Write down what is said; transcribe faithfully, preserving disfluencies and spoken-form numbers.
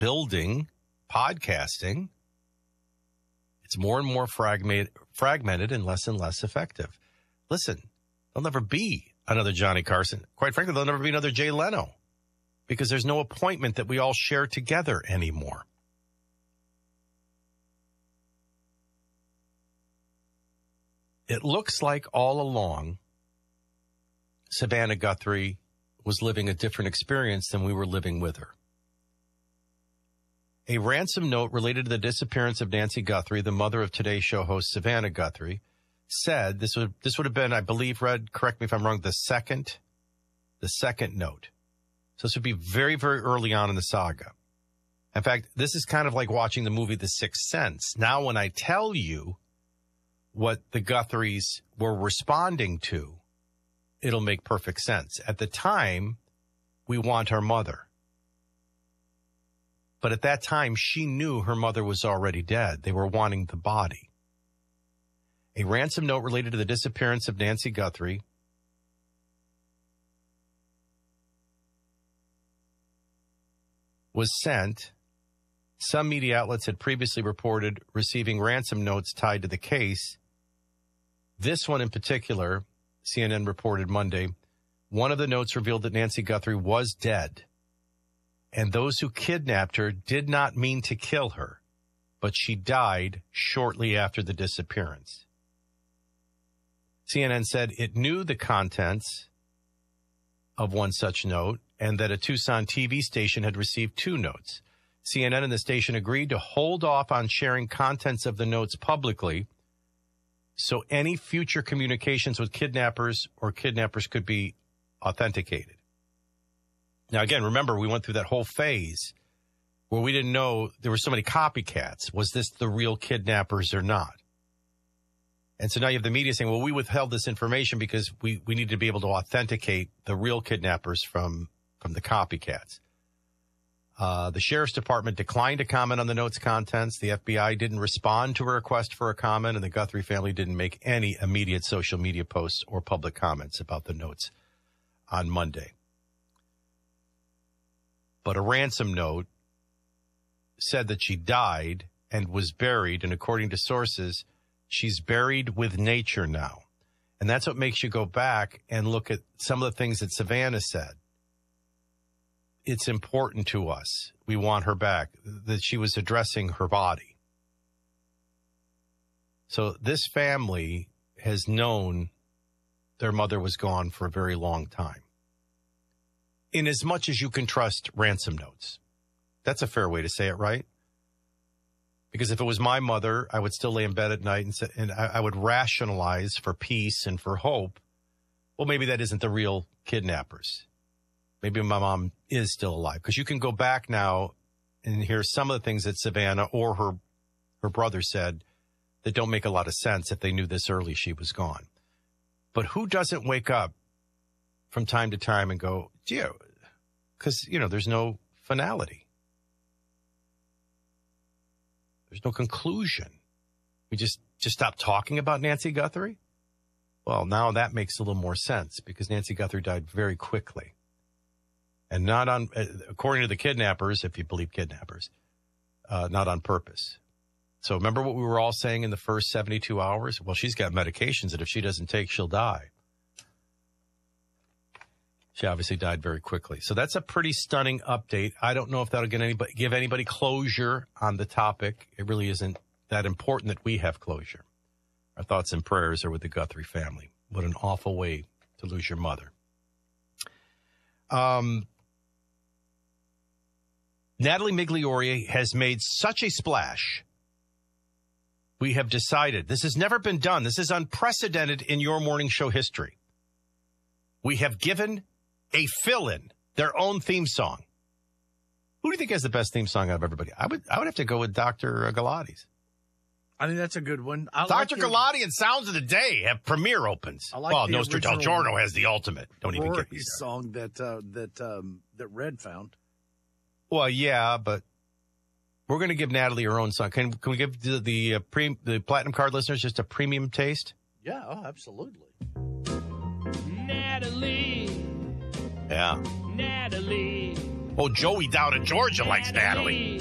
building podcasting, it's more and more fragment, fragmented and less and less effective. Listen, there'll never be another Johnny Carson. Quite frankly, there'll never be another Jay Leno because there's no appointment that we all share together anymore. It looks like all along, Savannah Guthrie was living a different experience than we were living with her. A ransom note related to the disappearance of Nancy Guthrie, the mother of Today's Show host Savannah Guthrie, said this would this would have been, I believe, Red, correct me if I'm wrong, the second, the second note. So this would be very, very early on in the saga. In fact, this is kind of like watching the movie The Sixth Sense. Now, when I tell you what the Guthries were responding to, it'll make perfect sense. At the time, we want her mother. But at that time, she knew her mother was already dead. They were wanting the body. A ransom note related to the disappearance of Nancy Guthrie was sent. Some media outlets had previously reported receiving ransom notes tied to the case. This one in particular, C N N reported Monday, one of the notes revealed that Nancy Guthrie was dead, and those who kidnapped her did not mean to kill her, but she died shortly after the disappearance. C N N said it knew the contents of one such note and that a Tucson T V station had received two notes. C N N and the station agreed to hold off on sharing contents of the notes publicly so any future communications with kidnappers or kidnappers could be authenticated. Now, again, remember, we went through that whole phase where we didn't know there were so many copycats. Was this the real kidnappers or not? And so now you have the media saying, well, we withheld this information because we, we need to be able to authenticate the real kidnappers from, from the copycats. Uh, the Sheriff's Department declined to comment on the note's contents. The F B I didn't respond to a request for a comment, and the Guthrie family didn't make any immediate social media posts or public comments about the notes on Monday. But a ransom note said that she died and was buried, and according to sources, she's buried with nature now. And that's what makes you go back and look at some of the things that Savannah said. It's important to us. We want her back, that she was addressing her body. So this family has known their mother was gone for a very long time. In as much as you can trust ransom notes. That's a fair way to say it, right? Because if it was my mother, I would still lay in bed at night and, say, and I, I would rationalize for peace and for hope. Well, maybe that isn't the real kidnappers. Maybe my mom is still alive. Because you can go back now and hear some of the things that Savannah or her her brother said that don't make a lot of sense if they knew this early she was gone. But who doesn't wake up from time to time and go, gee, because, you know, there's no finality. There's no conclusion. We just, just stop talking about Nancy Guthrie? Well, now that makes a little more sense because Nancy Guthrie died very quickly. And not on, according to the kidnappers, if you believe kidnappers, uh, not on purpose. So remember what we were all saying in the first seventy-two hours? Well, she's got medications that if she doesn't take, she'll die. She obviously died very quickly. So that's a pretty stunning update. I don't know if that'll get anybody, give anybody closure on the topic. It really isn't that important that we have closure. Our thoughts and prayers are with the Guthrie family. What an awful way to lose your mother. Um, Natalie Migliore has made such a splash. We have decided this has never been done. This is unprecedented in your morning show history. We have given a fill-in their own theme song. Who do you think has the best theme song out of everybody? I would I would have to go with Doctor Galati's. I think that's a good one. I Doctor like Galati and Sounds of the Day have premiere opens. I like well, the Nostra Del original Giorno has the ultimate. Don't even get me Rory's started. song that uh, that um, that Red found. Well, yeah, but we're going to give Natalie her own song. Can can we give the the, uh, pre, the Platinum Card listeners just a premium taste? Yeah, oh, absolutely. Natalie, Yeah. Natalie, Oh, Joey down in Georgia likes Natalie.